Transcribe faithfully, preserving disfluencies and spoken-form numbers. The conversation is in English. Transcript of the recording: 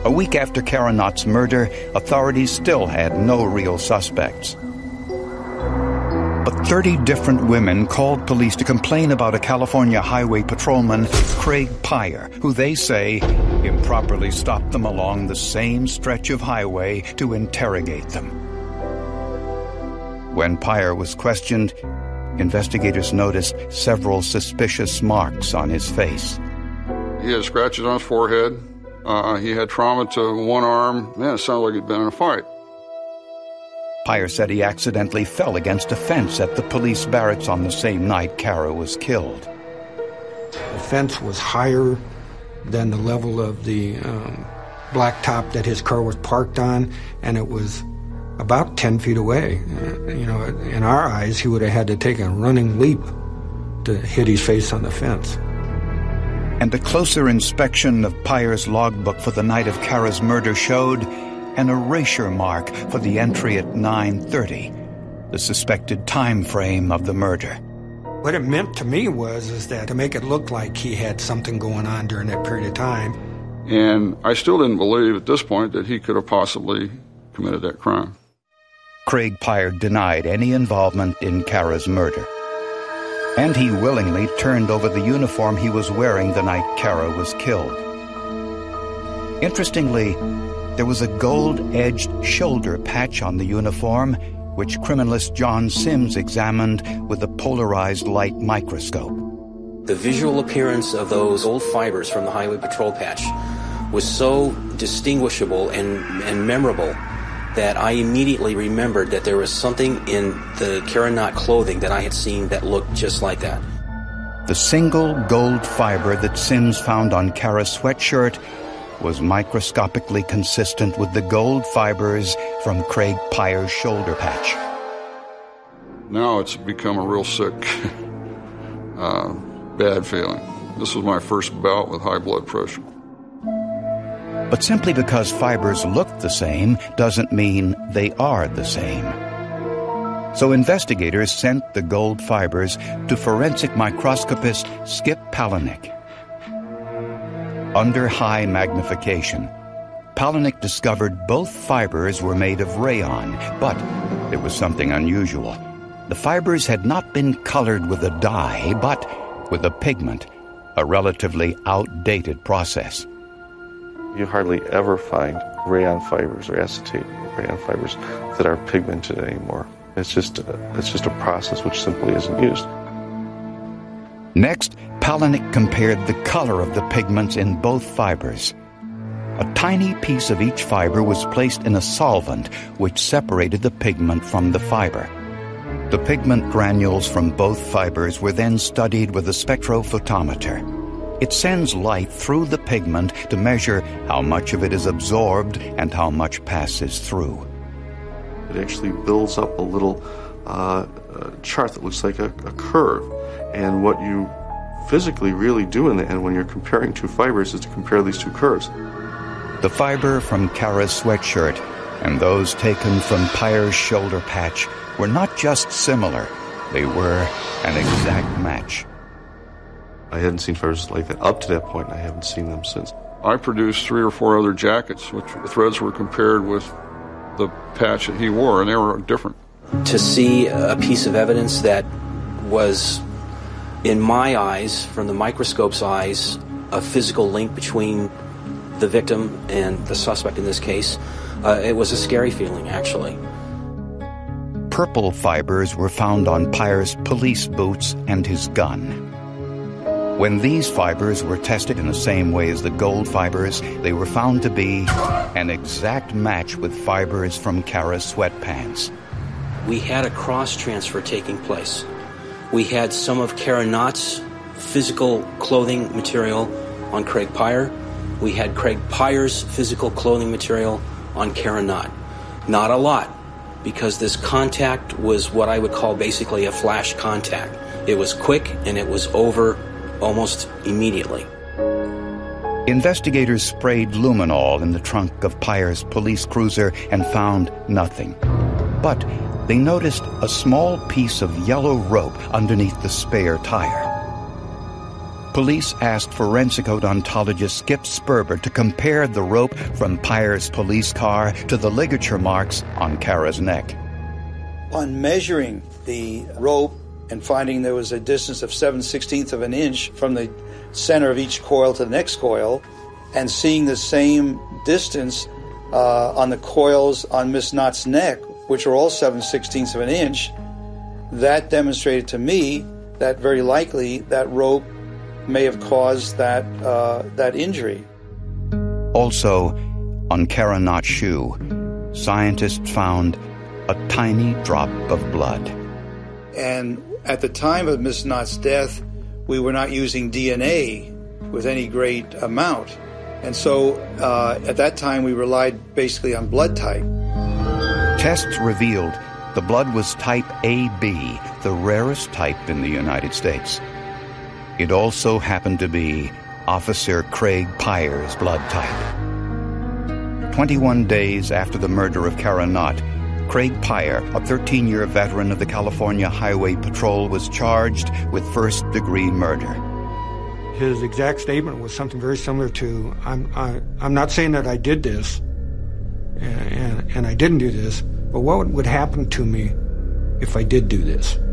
A week after Kara Knott's murder, authorities still had no real suspects. But thirty different women called police to complain about a California highway patrolman, Craig Pyer, who they say improperly stopped them along the same stretch of highway to interrogate them. When Pyer was questioned, investigators noticed several suspicious marks on his face. He had scratches on his forehead. Uh, he had trauma to one arm. Man, it sounded like he'd been in a fight. Pyer said he accidentally fell against a fence at the police barracks on the same night Kara was killed. The fence was higher than the level of the um, blacktop that his car was parked on, and it was about ten feet away. Uh, you know, in our eyes, he would have had to take a running leap to hit his face on the fence. And a closer inspection of Pyer's logbook for the night of Kara's murder showed an erasure mark for the entry at nine thirty, the suspected time frame of the murder. What it meant to me was is that to make it look like he had something going on during that period of time. And I still didn't believe at this point that he could have possibly committed that crime. Craig Pyer denied any involvement in Kara's murder. And he willingly turned over the uniform he was wearing the night Kara was killed. Interestingly, there was a gold-edged shoulder patch on the uniform, which criminalist John Sims examined with a polarized light microscope. The visual appearance of those old fibers from the highway patrol patch was so distinguishable and, and memorable that I immediately remembered that there was something in the Kara Knott clothing that I had seen that looked just like that. The single gold fiber that Sims found on Kara's sweatshirt was microscopically consistent with the gold fibers from Craig Pyer's shoulder patch. Now it's become a real sick, uh, bad feeling. This was my first bout with high blood pressure. But simply because fibers look the same doesn't mean they are the same. So investigators sent the gold fibers to forensic microscopist Skip Palahniuk. Under high magnification, Palahniuk discovered both fibers were made of rayon, but there was something unusual. The fibers had not been colored with a dye, but with a pigment, a relatively outdated process. You hardly ever find rayon fibers or acetate rayon fibers that are pigmented anymore. It's just a, it's just a process which simply isn't used. Next, Palahniuk compared the color of the pigments in both fibers. A tiny piece of each fiber was placed in a solvent which separated the pigment from the fiber. The pigment granules from both fibers were then studied with a spectrophotometer. It sends light through the pigment to measure how much of it is absorbed and how much passes through. It actually builds up a little uh, uh, chart that looks like a, a curve. And what you physically really do in the end when you're comparing two fibers is to compare these two curves. The fiber from Kara's sweatshirt and those taken from Pyer's shoulder patch were not just similar, they were an exact match. I hadn't seen fibers like that up to that point, and I haven't seen them since. I produced three or four other jackets, which threads were compared with the patch that he wore, and they were different. To see a piece of evidence that was, in my eyes, from the microscope's eyes, a physical link between the victim and the suspect in this case, uh, it was a scary feeling, actually. Purple fibers were found on Pyer's police boots and his gun. When these fibers were tested in the same way as the gold fibers, they were found to be an exact match with fibers from Kara's sweatpants. We had a cross-transfer taking place. We had some of Kara Knott's physical clothing material on Craig Pyer. We had Craig Pyer's physical clothing material on Kara Knott. Not a lot, because this contact was what I would call basically a flash contact. It was quick and it was over almost immediately. Investigators sprayed luminol in the trunk of Pyer's police cruiser and found nothing. But they noticed a small piece of yellow rope underneath the spare tire. Police asked forensic odontologist Skip Sperber to compare the rope from Pyre's police car to the ligature marks on Kara's neck. On measuring the rope and finding there was a distance of seven sixteenths of an inch from the center of each coil to the next coil, and seeing the same distance uh, on the coils on Miss Knott's neck, which are all seven sixteenths of an inch, that demonstrated to me that very likely that rope may have caused that uh, that injury. Also, on Kara Knott's shoe, scientists found a tiny drop of blood. And at the time of Miss Knott's death, we were not using D N A with any great amount. And so uh, at that time, we relied basically on blood type. Tests revealed the blood was type A B, the rarest type in the United States. It also happened to be Officer Craig Pyre's blood type. twenty-one days after the murder of Kara Knott, Craig Pyre, a thirteen-year veteran of the California Highway Patrol, was charged with first-degree murder. His exact statement was something very similar to, I'm, I, I'm not saying that I did this, and, and, and I didn't do this, but what would happen to me if I did do this?